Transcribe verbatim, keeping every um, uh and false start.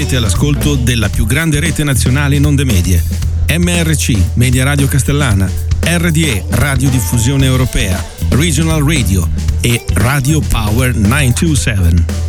Siete all'ascolto della più grande rete nazionale in onde medie, M R C, Media Radio Castellana, R D E, Radiodiffusione Europea, Regional Radio e Radio Power nove due sette.